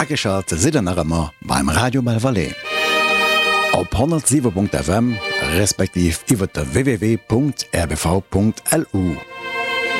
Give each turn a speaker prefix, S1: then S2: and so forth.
S1: Ageschalt Sidennermmer beim Radio Belvalais. Op 107.fm respektiv iwwer der www.rbv.lu.